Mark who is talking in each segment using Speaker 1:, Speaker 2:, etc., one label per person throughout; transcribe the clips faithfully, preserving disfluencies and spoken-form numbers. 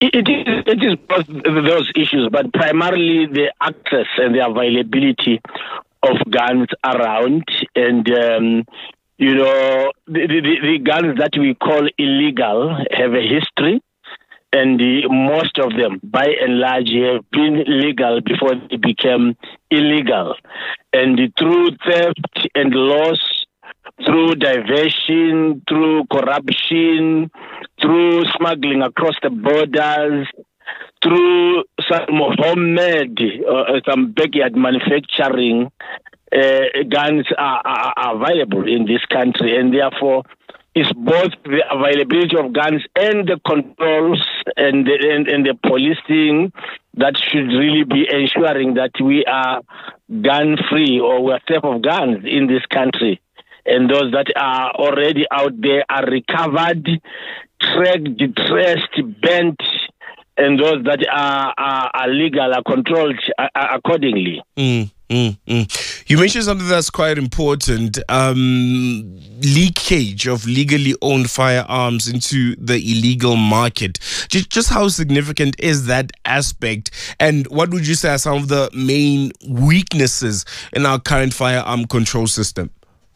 Speaker 1: It is, it is both those issues, but primarily the access and the availability of guns around. And, um, you know, the, the, the guns that we call illegal have a history. And the, most of them, by and large, have been legal before they became illegal. And through theft and loss, through diversion, through corruption, through smuggling across the borders, through some homemade, uh, some backyard manufacturing, uh, guns are, are, are available in this country. And therefore, it's both the availability of guns and the controls and the, and, and the policing that should really be ensuring that we are gun-free or we're safe of guns in this country. And those that are already out there are recovered, tracked, traced, bent, and those that are, are, are legal are controlled accordingly.
Speaker 2: Mm, mm, mm. You mentioned something that's quite important, um, leakage of legally owned firearms into the illegal market. Just, just how significant is that aspect? And what would you say are some of the main weaknesses in our current firearm control system?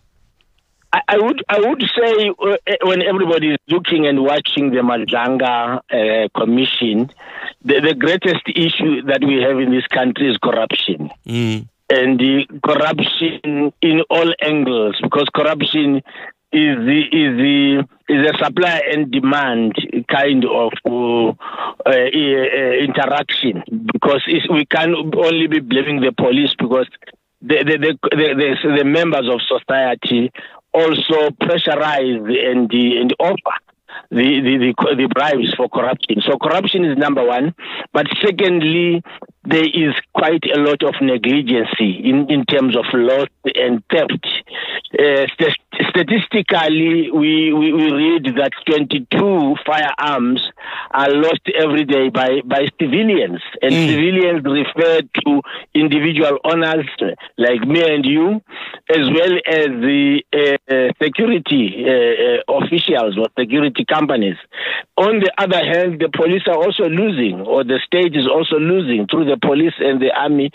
Speaker 1: I would I would say uh, when everybody is looking and watching the Madlanga uh, Commission, the, the greatest issue that we have in this country is corruption.
Speaker 2: Mm.
Speaker 1: And the corruption in all angles, because corruption is the is the is a supply and demand kind of uh, uh, interaction. Because we can only be blaming the police, because the the the, the, the, the members of society also pressurize and, the, and offer the, the, the, the bribes for corruption. So corruption is number one. But secondly, there is quite a lot of negligence in, in terms of loss and theft. Uh, st statistically, we, we, we read that twenty-two firearms are lost every day by, by civilians. And mm. civilians refer to individual owners like me and you, as well as the uh, security uh, officials or security companies. On the other hand, the police are also losing, or the state is also losing through the police and the army,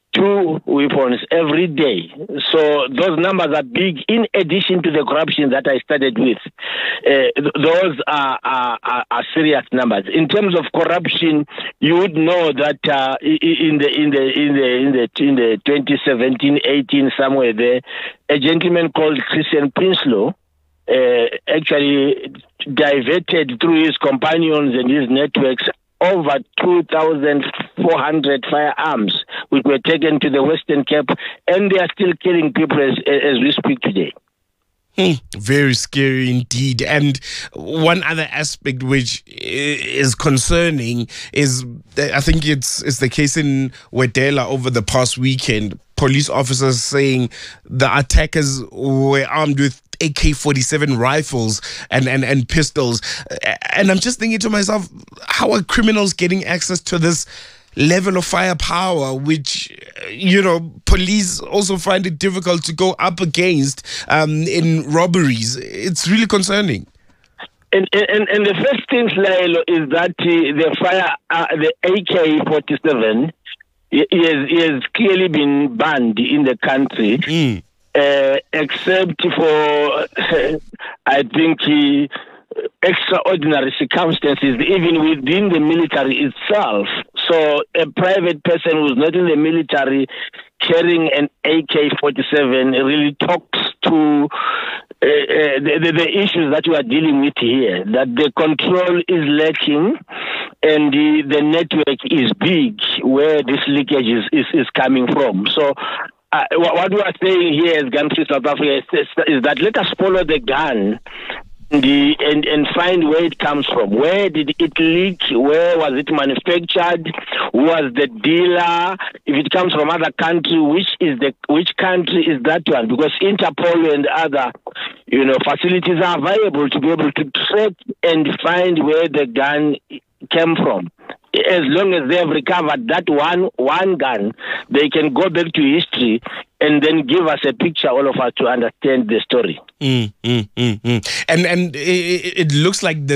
Speaker 1: two weapons every day. So those numbers are big, in addition to the corruption that I started with. Uh, th those are, are, are serious numbers. In terms of corruption, you would know that uh, in the in the in the in the in the twenty seventeen eighteen, somewhere there, a gentleman called Christian Prinsloo uh, actually diverted through his companions and his networks over two thousand four hundred firearms, which were taken to the Western Cape, and they are still killing people as, as we speak today.
Speaker 2: Hmm, very scary indeed. And one other aspect which is concerning is, I think it's, it's the case in Wedela over the past weekend. Police officers saying the attackers were armed with A K forty-seven rifles and, and, and pistols. And I'm just thinking to myself, how are criminals getting access to this level of firepower, which, you know, police also find it difficult to go up against um, in robberies? It's really concerning.
Speaker 1: And, and, and the first thing, Laelo, is that uh, the fire, uh, the A K forty-seven, He has, he has clearly been banned in the country, mm. uh, except for, uh, I think, uh, extraordinary circumstances, even within the military itself. So a private person who's not in the military carrying an A K forty-seven really talks to uh, uh, the, the, the issues that we are dealing with here, that the control is lacking and the, the network is big where this leakage is, is, is coming from. So uh, what we are saying here as Gun Free South Africa is, is that let us follow the gun The, and, and find where it comes from. Where did it leak? Where was it manufactured? Who was the dealer? If it comes from other country, which is the which country is that one? Because Interpol and other, you know, facilities are available to be able to track and find where the gun came from. As long as they have recovered that one one gun, they can go back to history and then give us a picture, all of us, to understand the story.
Speaker 2: Mm, mm, mm, mm. And and it, it looks like there's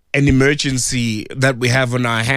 Speaker 2: an emergency that we have on our hands.